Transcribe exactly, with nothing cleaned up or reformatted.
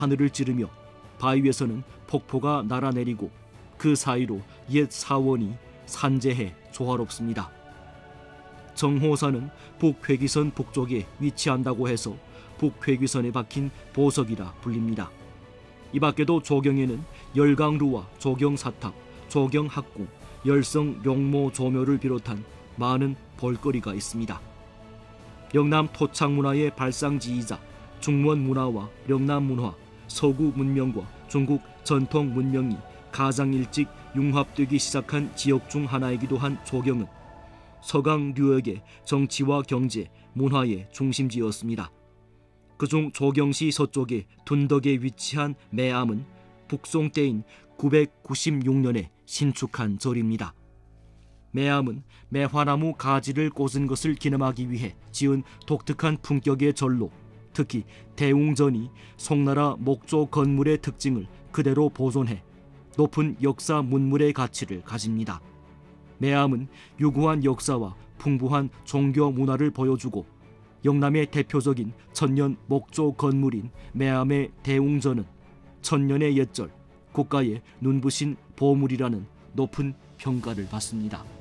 하늘을 찌르며 바위에서는 폭포가 날아내리고 그 사이로 옛 사원이 산재해 조화롭습니다. 정호사는 북회귀선 북쪽에 위치한다고 해서 북회귀선에 박힌 보석이라 불립니다. 이 밖에도 조경에는 열강루와 조경사탑, 조경학궁, 열성 용모 조묘를 비롯한 많은 볼거리가 있습니다. 영남 토착문화의 발상지이자 중원 문화와 영남 문화, 서구 문명과 중국 전통 문명이 가장 일찍 융합되기 시작한 지역 중 하나이기도 한 조경은 서강류역의 정치와 경제, 문화의 중심지였습니다. 그중 조경시 서쪽의 둔덕에 위치한 매암은 북송 때인 구백구십육 년에 신축한 절입니다. 매암은 매화나무 가지를 꽂은 것을 기념하기 위해 지은 독특한 품격의 절로 특히 대웅전이 송나라 목조 건물의 특징을 그대로 보존해 높은 역사 문물의 가치를 가집니다. 매암은 유구한 역사와 풍부한 종교 문화를 보여주고 영남의 대표적인 천년 목조 건물인 매암의 대웅전은 천년의 옛절, 국가의 눈부신 보물이라는 높은 평가를 받습니다.